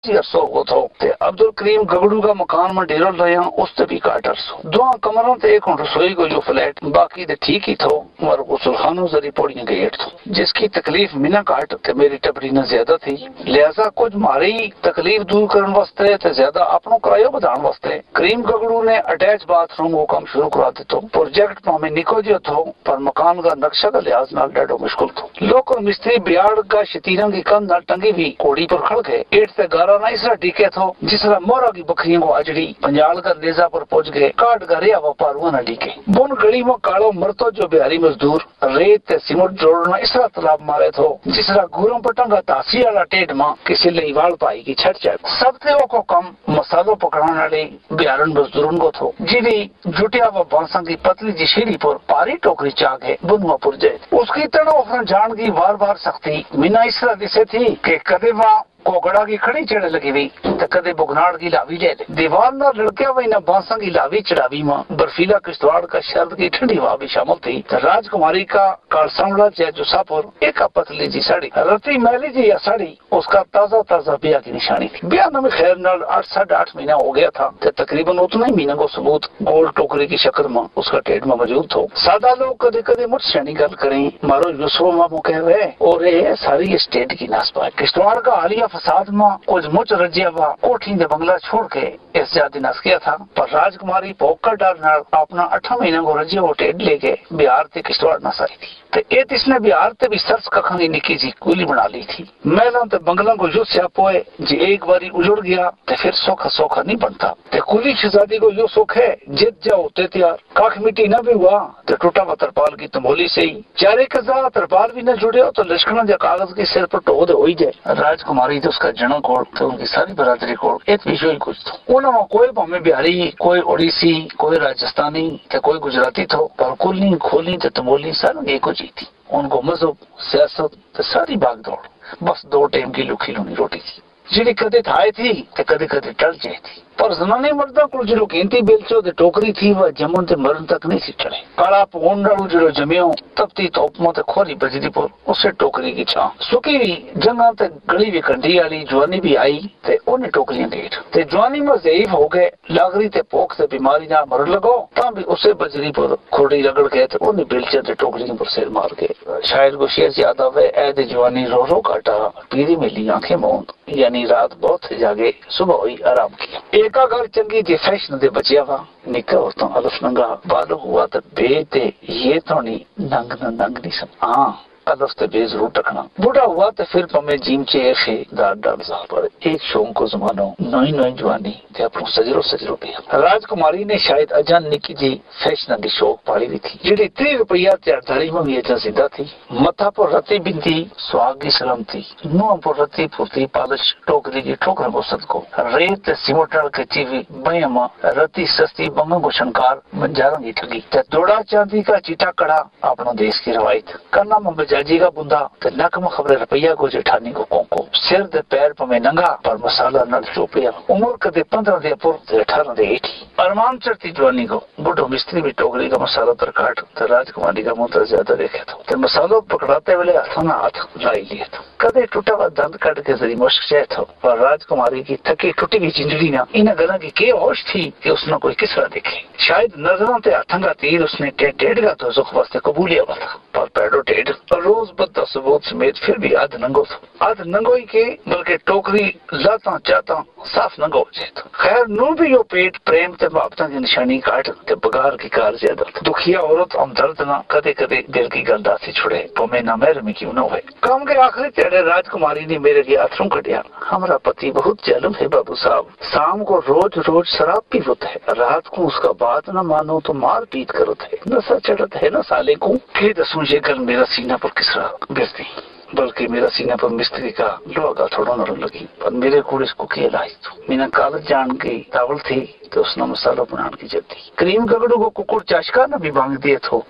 عرصہ کو تھو تے عبد الکریم گگڑو کا مکان میں ڈیرو لیا اس تے بھی کاٹ عرصہ دو کمروں تے ایک رسوئی کو جو فلیٹ باقی تے ٹھیک ہی تھو مر غسل خانوں ذری پوڑیاں گیٹ تھو جس کی تکلیف منا کاٹ تے میری ٹبری نہ زیادہ تھی لہذا کچھ ماری تکلیف دور کرن واسطے تے زیادہ اپنوں کرایہ بدھان واسطے کریم گگڑو نے اٹیچ باتھ روم کو کام شروع کرا دیتو پروجیکٹ پامے نکو جو تھو پر مکان کا نقشہ کا لحاظ نال ڈیڈو مشکل تھو لوکل مستری بیاڑ کا شتیرہ کی کند نہ ٹنگی بھی کوڑی پر کھڑ گئے ایٹ سے گارا نہ اس طرح ٹیکے تھو جس طرح مورا کی بکریوں کو اجڑی پنجال کا نیزا پر پہنچ گئے کاٹ گرے اب پاروا نہ ڈیکے بن گڑی میں کاڑو مرتو جو بہاری مزدور ریت تے سیمنٹ جوڑنا اس طرح تالاب مارے تھو جس طرح گوروں پر ٹنگا تاسی والا ٹیڈ ماں کسی لئی وال پائی کی چھٹ جائے سب تے کو کم مسالوں پکڑانے والے بیارن مزدوروں کو تھو جی جٹیا و بانساں کی پتلی جی شیڑھی پر پاری ٹوکری چاہ گئے بنوا پر جائے اس کی تڑو افران جان کی بار بار سختی منا اس طرح دسے تھی کہ کدے وہاں کوگڑا کی کھڑی چڑھ لگی ہوئی تو کدے بگناڑ کی لاوی لے لے دیوار نہ لڑکیا ہوئی نہ بانساں کی لاوی چڑھاوی ماں برفیلا کشتواڑ کا شرد کی ٹھنڈی ہوا بھی شامل تھی راج کماری کا کالسامڑا جے جو ساپور ایک پتلی جی ساڑی رتی میلی جی یا ساڑی اس کا تازہ تازہ بیاہ کی نشانی تھی بیاہ نہ میں خیر نال 8.5 مہینہ ہو گیا تھا تو تقریباً اتنا ہی مہینہ کو ثبوت گول ٹوکری کی شکل میں اس کا ٹیڈ میں موجود تھو سادہ لوگ کدے کدے مجھ شنی گل کریں مارو یوسف مامو کہہ رہے اور یہ ساری اسٹیٹ کی ناس پائے کشتواڑ کا حالیہ فساد میں کچھ مچ رجیا ہوا کوٹھی نے بنگلہ چھوڑ کے اس جاتی نس کیا تھا پر راج کماری پوکر ڈالنا اپنا 8 مہینے کو رجیا وہ ٹیڈ لے کے بہار تے کشتواڑ نہ ساری تھی تو ایت اس نے بہار تے بھی سرس ککھنگی نکی جی کولی بنا لی تھی میلوں تے بنگلوں کو یوں سیا پوئے جی ایک باری اجڑ گیا تو پھر سوکھا سوکھا نہیں بنتا تے کولی شہزادی کو یوں سوکھ ہے جت جاؤ تے تیار کاخ مٹی نہ بھی ہوا تو ٹوٹا ہوا ترپال کی تمولی سے ہی چارے کزا ترپال بھی نہ جڑے ہو تو لشکروں یا کاغذ کے سر پر ٹو دے ہوئی جائے راج کماری تو اس کا جنہ کوڑ تو ان کی ساری برادری کوڑ ایک ویشوئی کچھ تھو انہوں میں کوئی بہمیں بہاری کوئی اڑیسی کوئی راجستانی تے کوئی گجراتی تھو پر کلنی کھولی تے تمولی ساروں ایک ہی تھی ان کو مذہب سیاست تے ساری باغ دوڑ بس 2 ٹائم کی لکھی لونی روٹی تھی جی کدے تھائے تھی تے کدے کدے ٹل جائے تھی پر زنانے مردہ کو جو قیمتی بیلچو تے ٹوکری تھی وہ جمن تے مرن تک نہیں سی چڑھے کالا پونڈڑو جو جمیوں تب تی توپموں تے کھوری بجری پر اسے ٹوکری کی چھاں سکی بھی جنگاں تے گڑی بھی کنڈی والی جوانی بھی آئی تے انہیں ٹوکریاں ڈیٹ تے جوانی میں ضعیف ہو گئے لاغری تے پوک تے بیماری نہ مر لگو تاں بھی اسے بجری پر کھوڑی رگڑ گئے تے انہیں بیلچے تے ٹوکریاں پر سیر مار گئے شاید کو شیر زیادہ ہوئے اے دے جوانی رو رو کاٹا پیری میں لی آنکھیں موند یعنی رات بہت سے جاگے صبح ہوئی آرام کیا ایکا گھر چنگی جی فیشن دے بچیا وا نکا عورتوں الف ننگا بالغ ہوا تو بے تے یہ تو نہیں ننگ نہ ننگ نہیں سم ہاں الف تے بے ضرور ٹکنا بوڑھا ہوا تو پھر پمیں جیم چے خے دار ڈال زہاں پر ایک شوم کو زمانوں نوئی نوئی جوانی تے اپنو سجرو پہ راج کماری نے شاید اجان نکی جی فیشن دی شوق پالی بھی تھی جڑی 30 روپیہ تے 48 میں بھی اجان زندہ تھی متھا پر رتی بنتی سواگی سلام تھی نو پر رتی پورتی پالش ٹوکری کی ٹھوکر بوسط کو ریت سیموٹر کچی ہوئی بیما رتی سستی بنگوں کو شنکار بنجاروں کی ٹھگی تے دوڑا چاندی کا چیٹا کڑا اپنا دیش کی روایت کرنا جاجی کا بندہ تے نک میں خبر روپیہ کو جٹھانی کو کونکو سر دے پیر پمیں ننگا پر مسالہ نل چوپیا عمر کدے 15 دے پر تے 18 دے ایٹھی ارمان چڑھتی جوانی کو بڑھو مستری بھی ٹوکری کا مسالہ پر کاٹ تے راج کماری کا منتر زیادہ دیکھے تھا تے مسالوں پکڑاتے والے ہاتھوں نہ ہاتھ لائی لیے تھا کدے ٹوٹا ہوا دند کٹ کے ذریعے مشک چاہے تھا پر راج کماری کی تھکی ٹوٹی ہوئی چنجڑی نہ انہیں گلا کی کہ ہوش تھی کہ اس نے کوئی کس طرح دیکھے شاید نظروں تے ہاتھوں کا تیر اس نے ٹیڈ کا تو زخ واسطے قبول ہوا تھا پر پیڈو ٹیڈ روز بدہ ثبوت سمیت پھر بھی آدھ ننگو تھا آدھ ننگو ہی کے بلکہ ٹوکری لاتا چاہتا صاف ننگو ہو جائے تھا خیر نو بھی یہ پیٹ پریم تے محبتاں کی نشانی کاٹ تے بگار کی کار زیادہ دکھیا عورت ہم درد نہ کدے کدے دل کی گلدا سے چھڑے پمیں نہ محرمی کیوں نہ ہوئے کام کے آخری تیڑے راج کماری نے میرے لیے اتھروں کٹیا ہمارا پتی بہت ظالم ہے بابو صاحب شام کو روز شراب پیوت ہے رات کو اس کا بات نہ مانو تو مار پیٹ کرت ہے نشہ چڑھت ہے نہ سالے کو کہ دسوں یہ گل میرا سینہ پر کس طرح گرتی بلکہ میرا سینہ پر مستری کا لوگا تھوڑا نرم لگی پر میرے کوڑ اس کو کیا لائی تو مینا کالج جان گئی تاول تھی تو اس نے مسالہ بنان کی جب دی کریم گگڑو کو ککڑ چاشکا نہ بھی بانگ دیے تھو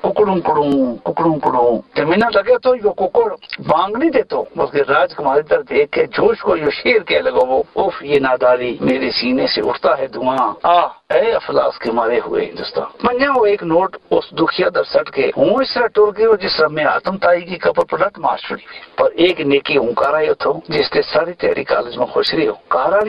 ککڑوں تے مینا لگے تو یہ ککڑ بانگ نہیں دیتو بلکہ راج کماری در دیکھ کے جوش کو یہ شیر کہہ لگا وہ اوف یہ ناداری میرے سینے سے اٹھتا ہے دھواں اے افلاس کے مارے ہوئے ہندوستان منیا وہ ایک نوٹ اس دکھیا در سٹ کے ہوں اس طرح ٹور گئے جس طرح میں آتم تائی کی کپڑ پر لٹ مار چھڑی ہوئی پر ایک نیکی ہوں کر آئے تھو جس سے ساری تیاری کالج میں خوش رہی ہو کار